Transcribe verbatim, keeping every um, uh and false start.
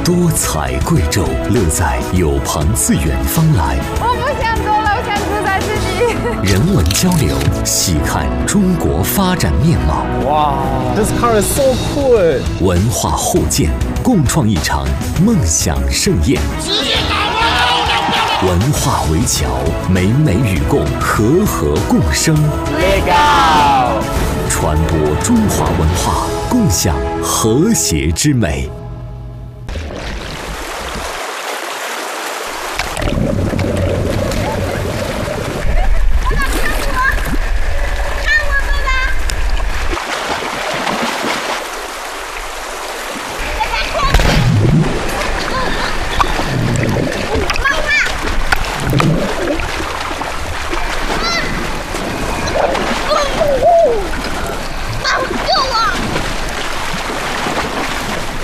多彩贵州，乐在有朋自远方来。 我不想走了，我想住在这里。 人文交流，细看中国发展面貌。 哇 ，This car is so cool！ 文化互鉴，共创一场梦想盛宴。 直接打破高粱标文化围桥，美美与共，和和共生。 Legal！ 传播中华文化，共享和谐之美。